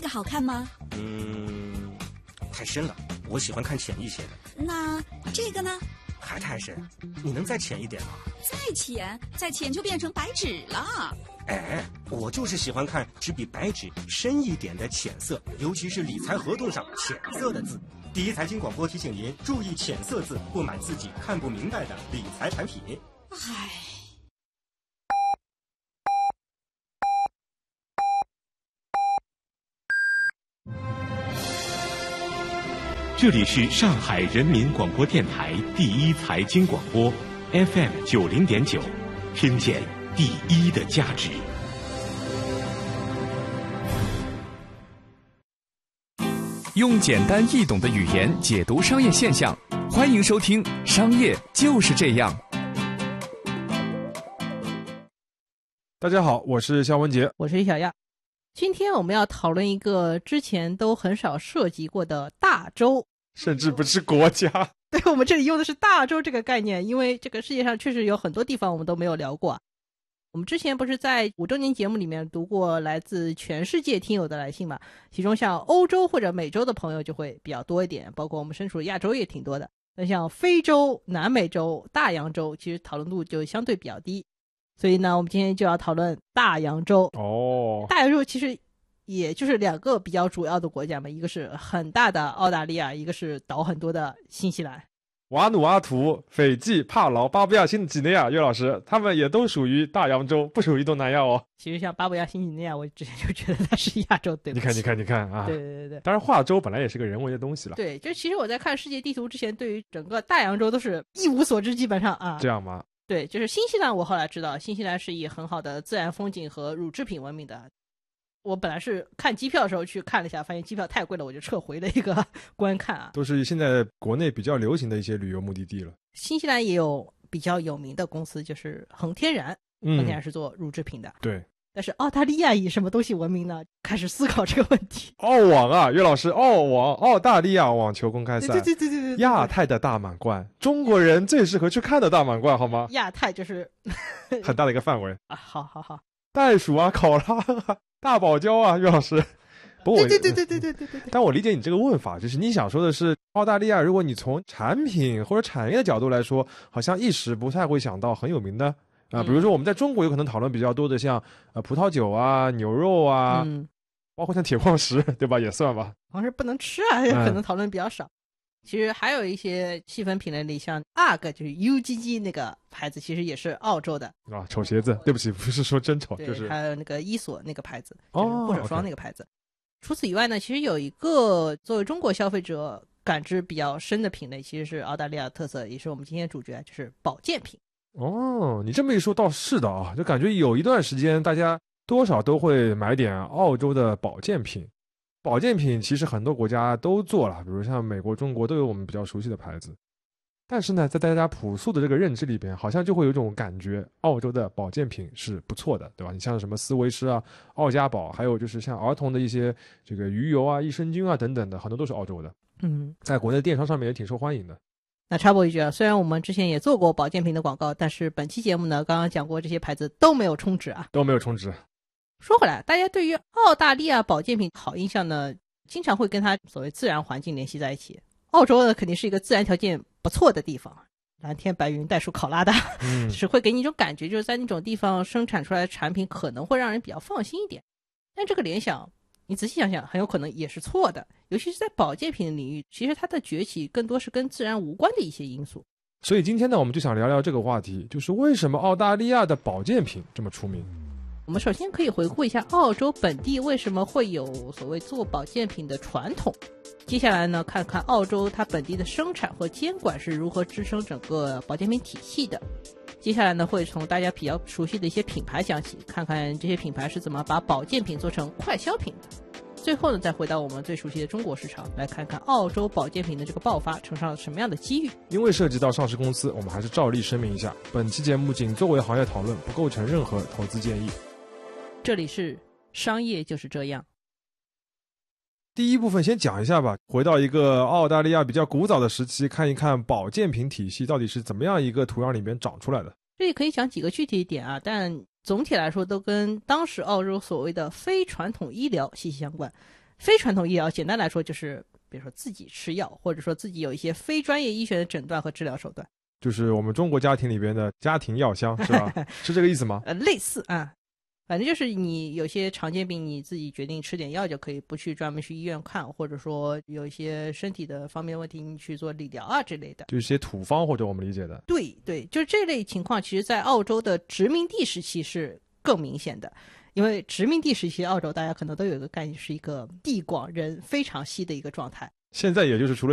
好看吗？ 太深了，我喜欢看浅一些的。 那这个呢？ 还太深，你能再浅一点吗？ 再浅就变成白纸了。 哎，我就是喜欢看只比白纸深一点的浅色，尤其是理财合同上浅色的字。第一财经广播提醒您注意浅色字，不买自己看不明白的理财产品。 唉。 这里是上海人民广播电台第一财经广播 FM90.9，听见第一的价值。 用简单易懂的语言解读商业现象，欢迎收听《商业就是这样》。 大家好，我是肖文杰， 我是李小亚。今天我们要讨论一个之前都很少涉及过的大洲， 甚至不是国家。 对，我们这里用的是大洲这个概念，因为这个世界上确实有很多地方我们都没有聊过。我们之前不是在5周年节目里面读过来自全世界听友的来信嘛，其中像欧洲或者美洲的朋友就会比较多一点，包括我们身处的亚洲也挺多的。那像非洲、南美洲、大洋洲其实讨论度就相对比较低。所以呢，我们今天就要讨论大洋洲。大洋洲其实也就是2个比较主要的国家嘛，一个是很大的澳大利亚，一个是岛很多的新西兰。 瓦努阿图、斐济、帕劳、巴布亚新几内亚，岳老师，他们也都属于大洋洲，不属于东南亚哦。 其实像巴布亚新几内亚，我之前就觉得它是亚洲，对不起。 你看啊！ 对。 当然，划洲本来也是个人为的东西了。 对，就其实我在看世界地图之前，对于整个大洋洲都是一无所知，基本上啊。 这样吗？ 对，就是新西兰，我后来知道，新西兰是以很好的自然风景和乳制品闻名的。我本来是看机票的时候去看了一下，发现机票太贵了，我就撤回了一个观看啊。 都是现在国内比较流行的一些旅游目的地了。 新西兰也有比较有名的公司，就是恒天然，恒天然是做乳制品的。 对。 但是澳大利亚以什么东西闻名呢？开始思考这个问题。 澳网啊，岳老师，澳大利亚网球公开赛， 对， 亚太的大满贯，中国人最适合去看的大满贯，好吗？ 亚太就是很大的一个范围啊。好， 袋鼠啊，考拉啊，大堡礁啊，岳老师。不过对。 但我理解你这个问法，就是你想说的是，澳大利亚如果你从产品或者产业的角度来说，好像一时不太会想到很有名的。比如说我们在中国有可能讨论比较多的像葡萄酒啊、牛肉啊，包括像铁矿石，对吧？也算吧。 矿石不能吃啊，可能讨论比较少。其实还有一些细分品类里，像 UGG 就是 UGG 那个牌子，其实也是澳洲的啊。丑鞋子，对不起，不是说真丑，就是还有那个伊索那个牌子，就是护手霜那个牌子。除此以外呢，其实有一个作为中国消费者感知比较深的品类，其实是澳大利亚的特色，也是我们今天主角，就是保健品。 你这么一说倒是的啊，就感觉有一段时间大家多少都会买点澳洲的保健品。保健品其实很多国家都做了，比如像美国、中国都有我们比较熟悉的牌子。但是呢，在大家朴素的这个认知里边，好像就会有一种感觉，澳洲的保健品是不错的，对吧？你像什么斯维诗啊、澳佳宝，还有就是像儿童的一些这个鱼油啊、益生菌啊等等的，很多都是澳洲的。在国内电商上面也挺受欢迎的。 那插播一句啊，虽然我们之前也做过保健品的广告，但是本期节目呢，刚刚讲过这些牌子都没有充值啊， 都没有充值。 说回来，大家对于澳大利亚保健品好印象呢，经常会跟它所谓自然环境联系在一起。澳洲呢，肯定是一个自然条件不错的地方，蓝天白云、袋鼠考拉的，只会给你一种感觉，就是在那种地方生产出来的产品可能会让人比较放心一点。但这个联想，你仔细想想，很有可能也是错的。尤其是在保健品领域，其实它的崛起更多是跟自然无关的一些因素。 所以今天呢，我们就想聊聊这个话题，就是为什么澳大利亚的保健品这么出名。 我们首先可以回顾一下澳洲本地为什么会有所谓做保健品的传统。接下来呢，看看澳洲它本地的生产和监管是如何支撑整个保健品体系的。接下来呢，会从大家比较熟悉的一些品牌讲起，看看这些品牌是怎么把保健品做成快消品的。最后呢，再回到我们最熟悉的中国市场，来看看澳洲保健品的这个爆发乘上了什么样的机遇。 因为涉及到上市公司，我们还是照例声明一下，本期节目仅作为行业讨论，不构成任何投资建议。 这里是商业就是这样。 第一部分先讲一下吧，回到一个澳大利亚比较古早的时期，看一看保健品体系到底是怎么样一个土壤里面长出来的。 这里可以讲几个具体点啊，但总体来说都跟当时澳洲所谓的非传统医疗息息相关。 非传统医疗简单来说就是比如说自己吃药，或者说自己有一些非专业医学的诊断和治疗手段， 就是我们中国家庭里边的家庭药箱是吧？是这个意思吗？ 类似啊。反正就是你有些常见病你自己决定吃点药就可以，不去专门去医院看，或者说有一些身体的方面问题你去做理疗啊之类的， 就是一些土方或者我们理解的。 对对，就是这类情况其实在澳洲的殖民地时期是更明显的。因为殖民地时期澳洲大家可能都有一个概念，是一个地广人非常稀的一个状态。 现在也就是除了